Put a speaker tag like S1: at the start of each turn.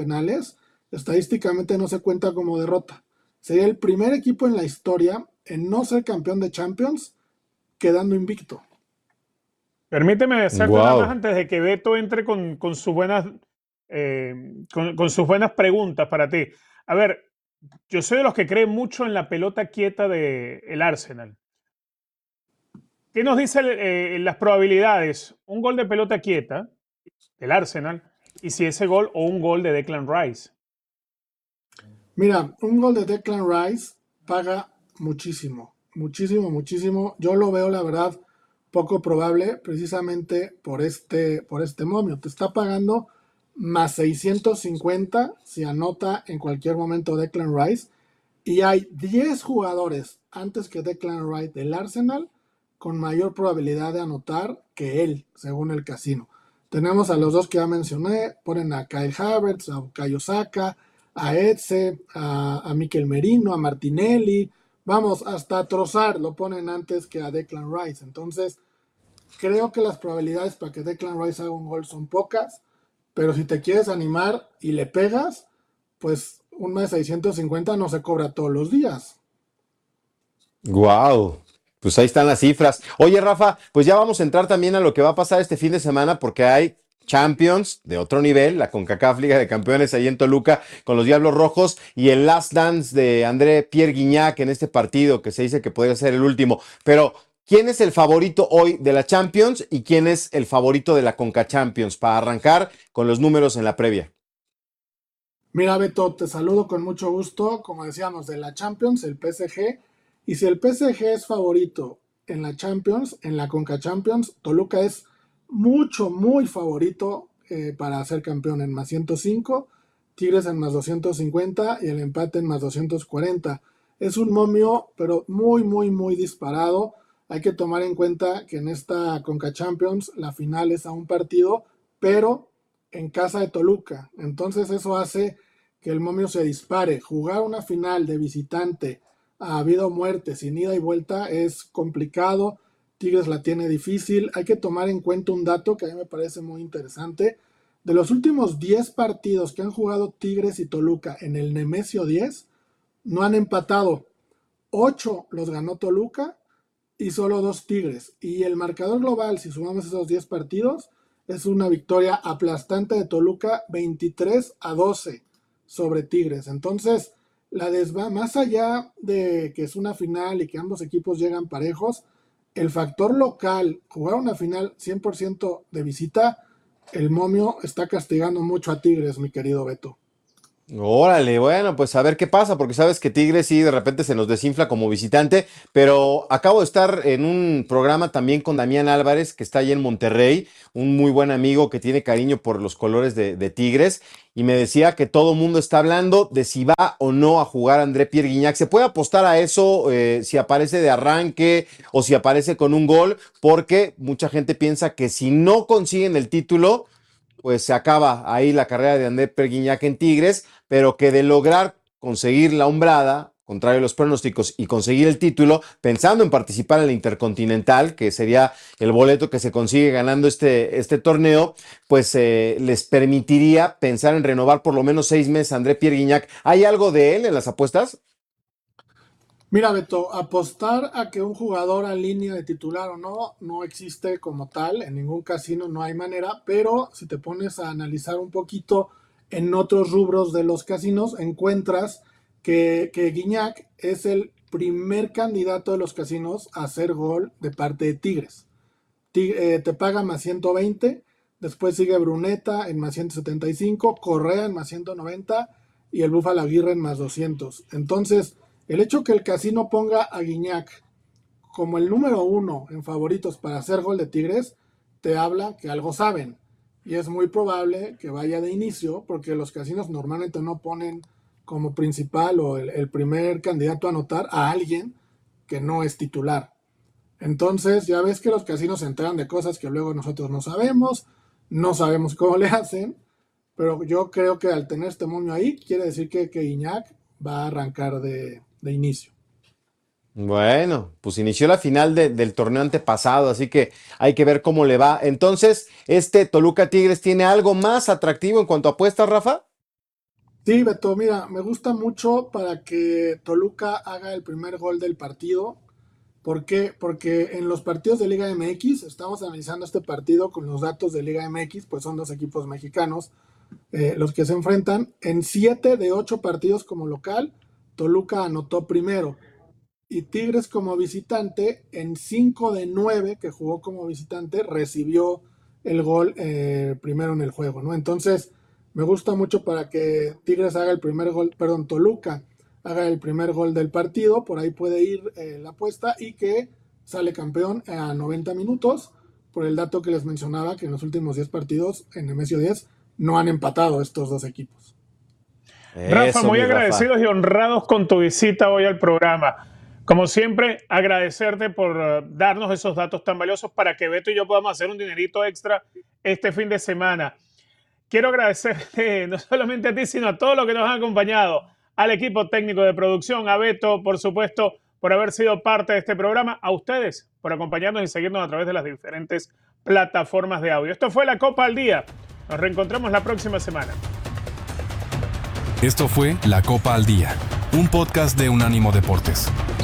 S1: penales, estadísticamente no se cuenta como derrota. Sería el primer equipo en la historia en no ser campeón de Champions quedando invicto.
S2: Permíteme hacerte nada más
S3: Wow.
S2: antes de que Beto entre con sus buenas, con sus buenas preguntas para ti. A ver, yo soy de los que creen mucho en la pelota quieta del Arsenal. ¿Qué nos dicen las probabilidades? Un gol de pelota quieta del Arsenal y si ese gol o un gol de Declan Rice.
S1: Mira, un gol de Declan Rice paga muchísimo, muchísimo, muchísimo. Yo lo veo, la verdad, poco probable, precisamente por este momio. Te está pagando más 650 si anota en cualquier momento Declan Rice. Y hay 10 jugadores antes que Declan Rice del Arsenal con mayor probabilidad de anotar que él, según el casino. Tenemos a los dos que ya mencioné, ponen a Kyle Havertz, a Bukayo Saka, a Etze, a Mikel Merino, a Martinelli, vamos, hasta a Trossard lo ponen antes que a Declan Rice. Entonces, creo que las probabilidades para que Declan Rice haga un gol son pocas, pero si te quieres animar y le pegas, pues un más 650 no se cobra todos los días.
S3: Wow. Pues ahí están las cifras. Oye, Rafa, pues ya vamos a entrar también a lo que va a pasar este fin de semana porque hay Champions de otro nivel, la CONCACAF Liga de Campeones ahí en Toluca con los Diablos Rojos y el Last Dance de André Pierre Gignac en este partido que se dice que podría ser el último. Pero, ¿quién es el favorito hoy de la Champions y quién es el favorito de la CONCA Champions? Para arrancar con los números en la previa.
S1: Mira, Beto, te saludo con mucho gusto. Como decíamos, de la Champions, el PSG. Y si el PSG es favorito en la Champions, en la Conca Champions, Toluca es mucho, muy favorito para ser campeón en más 105, Tigres en más 250 y el empate en más 240. Es un momio, pero muy, muy, muy disparado. Hay que tomar en cuenta que en esta Conca Champions la final es a un partido, pero en casa de Toluca. Entonces eso hace que el momio se dispare. Jugar una final de visitante a vida o muerte, sin ida y vuelta, es complicado. Tigres la tiene difícil. Hay que tomar en cuenta un dato que a mí me parece muy interesante. De los últimos 10 partidos que han jugado Tigres y Toluca en el Nemesio 10, no han empatado. 8 los ganó Toluca y solo 2 Tigres. Y el marcador global, si sumamos esos 10 partidos, es una victoria aplastante de Toluca 23-12 sobre Tigres. Entonces, más allá de que es una final y que ambos equipos llegan parejos, el factor local, jugar una final 100% de visita, el momio está castigando mucho a Tigres, mi querido Beto.
S3: Órale, bueno, pues a ver qué pasa, porque sabes que Tigres sí de repente se nos desinfla como visitante, pero acabo de estar en un programa también con Damián Álvarez, que está ahí en Monterrey, un muy buen amigo que tiene cariño por los colores de Tigres, y me decía que todo el mundo está hablando de si va o no a jugar André Pierre Gignac. ¿Se puede apostar a eso, si aparece de arranque o si aparece con un gol? Porque mucha gente piensa que si no consiguen el título pues se acaba ahí la carrera de André Perguiñac en Tigres, pero que de lograr conseguir la hombrada, contrario a los pronósticos, y conseguir el título, pensando en participar en la Intercontinental, que sería el boleto que se consigue ganando este torneo, pues les permitiría pensar en renovar por lo menos 6 meses a André Pierre Gignac. ¿Hay algo de él en las apuestas?
S1: Mira, Beto, apostar a que un jugador alinee de titular o no, no existe como tal, en ningún casino no hay manera, pero si te pones a analizar un poquito en otros rubros de los casinos, encuentras que Guiñac es el primer candidato de los casinos a hacer gol de parte de Tigres. Te paga más 120, después sigue Bruneta en más 175, Correa en más 190 y el Búfalo Aguirre en más 200. Entonces, el hecho que el casino ponga a Guiñac como el número uno en favoritos para hacer gol de Tigres, te habla que algo saben. Y es muy probable que vaya de inicio, porque los casinos normalmente no ponen como principal o el primer candidato a anotar a alguien que no es titular. Entonces, ya ves que los casinos se enteran de cosas que luego nosotros no sabemos, no sabemos cómo le hacen, pero yo creo que al tener este momio ahí, quiere decir que Iñak va a arrancar de inicio.
S3: Bueno, pues inició la final del torneo antepasado, así que hay que ver cómo le va. Entonces, ¿este Toluca Tigres tiene algo más atractivo en cuanto a apuestas, Rafa?
S1: Sí, Beto, mira, me gusta mucho para que Toluca haga el primer gol del partido. ¿Por qué? Porque en los partidos de Liga MX, estamos analizando este partido con los datos de Liga MX, pues son dos equipos mexicanos los que se enfrentan. En 7 de 8 partidos como local, Toluca anotó primero. Y Tigres como visitante, en 5 de 9 que jugó como visitante, recibió el gol primero en el juego, ¿no? Entonces, me gusta mucho para que Tigres haga el primer gol, perdón, Toluca haga el primer gol del partido, por ahí puede ir la apuesta y que sale campeón a 90 minutos, por el dato que les mencionaba, que en los últimos 10 partidos en Nemesio 10 no han empatado estos dos equipos.
S2: Rafa,
S3: Eso,
S2: muy
S3: mi Rafa.
S2: agradecidos y honrados con tu visita hoy al programa. Como siempre, agradecerte por darnos esos datos tan valiosos para que Beto y yo podamos hacer un dinerito extra este fin de semana. Quiero agradecerte no solamente a ti, sino a todos los que nos han acompañado, al equipo técnico de producción, a Beto, por supuesto, por haber sido parte de este programa, a ustedes por acompañarnos y seguirnos a través de las diferentes plataformas de audio. Esto fue La Copa al Día. Nos reencontramos la próxima semana.
S4: Esto fue La Copa al Día, un podcast de Unánimo Deportes.